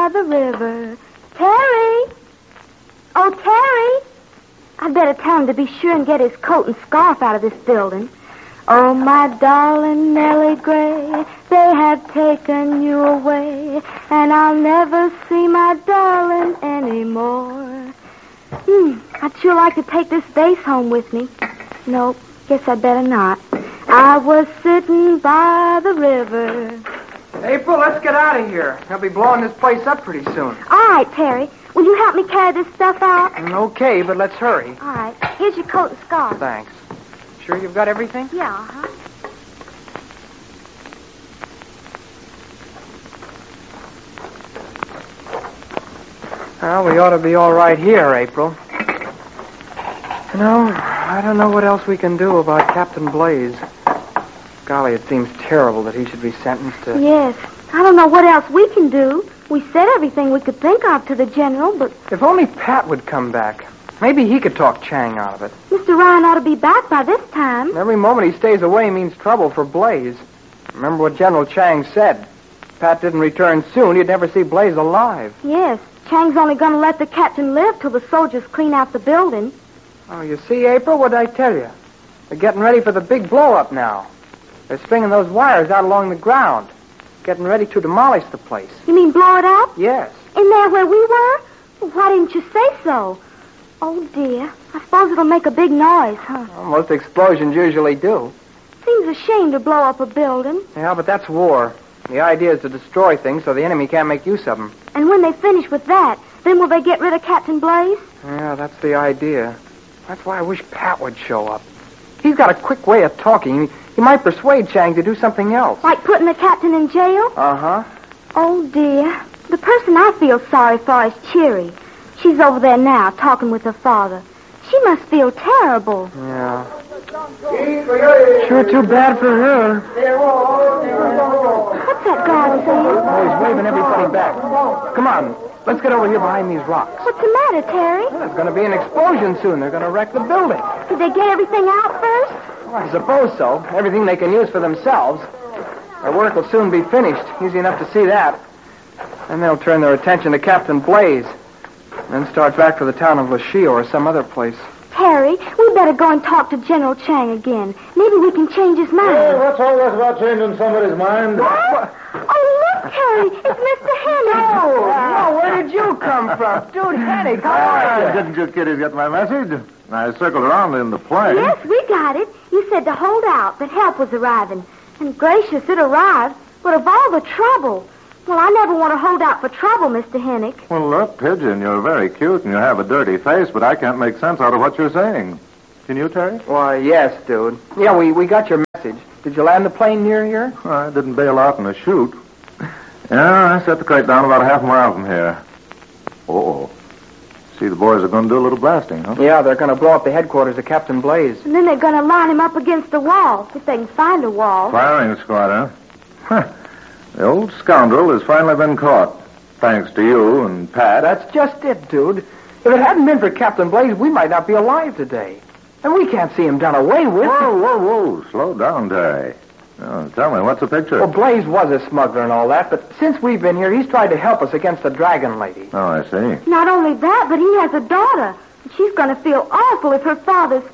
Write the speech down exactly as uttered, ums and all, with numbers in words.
by the river. Terry! Oh, Terry! I'd better tell him to be sure and get his coat and scarf out of this building. Oh, my darling Nellie Gray, they have taken you away, and I'll never see my darling anymore. Hmm, I'd sure like to take this vase home with me. Nope, guess I'd better not. I was sitting by the river. April, let's get out of here. They'll be blowing this place up pretty soon. All right, Terry. Will you help me carry this stuff out? Mm, okay, but let's hurry. All right. Here's your coat and scarf. Thanks. Sure you've got everything? Yeah, uh-huh. Well, we ought to be all right here, April. You know, I don't know what else we can do about Captain Blaze. Golly, it seems terrible that he should be sentenced to... Yes. I don't know what else we can do. We said everything we could think of to the general, but... If only Pat would come back. Maybe he could talk Chang out of it. Mister Ryan ought to be back by this time. Every moment he stays away means trouble for Blaze. Remember what General Chang said. If Pat didn't return soon, you'd never see Blaze alive. Yes. Chang's only going to let the captain live till the soldiers clean out the building. Oh, you see, April, what did I tell you? They're getting ready for the big blow-up now. They're stringing those wires out along the ground, getting ready to demolish the place. You mean blow it up? Yes. In there where we were? Well, why didn't you say so? Oh, dear. I suppose it'll make a big noise, huh? Well, most explosions usually do. Seems a shame to blow up a building. Yeah, but that's war. The idea is to destroy things so the enemy can't make use of them. And when they finish with that, then will they get rid of Captain Blaze? Yeah, that's the idea. That's why I wish Pat would show up. He's got a quick way of talking. He might persuade Chang to do something else. Like putting the captain in jail? Uh-huh. Oh, dear. The person I feel sorry for is Cheery. She's over there now, talking with her father. She must feel terrible. Yeah. Sure too bad for her. What's that guy saying? Oh, he's waving everybody back. Come on. Let's get over here behind these rocks. What's the matter, Terry? Well, there's going to be an explosion soon. They're going to wreck the building. Did they get everything out first? Well, I suppose so. Everything they can use for themselves. Their work will soon be finished. Easy enough to see that. Then they'll turn their attention to Captain Blaze. Then start back for the town of Lashio or some other place. Terry, we better go and talk to General Chang again. Maybe we can change his mind. Hey, what's all this about changing somebody's mind? What? Oh, look, Terry. It's Mister Hennig. Oh, no, where did you come from? Dude, Hennig, how are you? Didn't you kiddies get my message? I circled around in the plane. Yes, we got it. You said to hold out, that help was arriving. And gracious, it arrived. But of all the trouble... Well, I never want to hold out for trouble, Mister Hennig. Well, look, Pigeon, you're very cute and you have a dirty face, but I can't make sense out of what you're saying. Can you, Terry? Why, yes, dude. Yeah, we, we got your message. Did you land the plane near here? I didn't bail out in a chute. Yeah, I set the crate down about a half mile from here. Oh, see, the boys are going to do a little blasting, huh? Yeah, they're going to blow up the headquarters of Captain Blaze. And then they're going to line him up against the wall, if they can find a wall. Firing squad, huh? Huh. The old scoundrel has finally been caught, thanks to you and Pat. That's just it, dude. If it hadn't been for Captain Blaze, we might not be alive today. And we can't see him done away with. Whoa, whoa, whoa. Slow down, Terry. Oh, tell me, what's the picture? Well, Blaze was a smuggler and all that, but since we've been here, he's tried to help us against the Dragon Lady. Oh, I see. Not only that, but he has a daughter. She's going to feel awful if her father's...